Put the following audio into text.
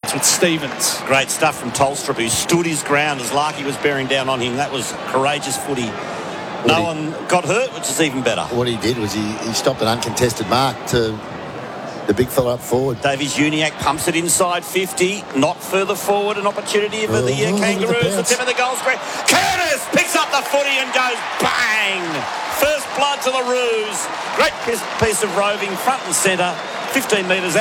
chance with Stevens. Great stuff from Tolstrup, who stood his ground as Larkey was bearing down on him. That was courageous footy. No one got hurt, which is even better. What he did was he stopped an uncontested mark to the big fella up forward. Davies Uniacke pumps it inside 50, not further forward. An opportunity for the Kangaroos. The tip of the goal square. Curtis picks up the footy and goes bang! First blood to the Roos. Great piece of roving, front and centre, 15 metres out.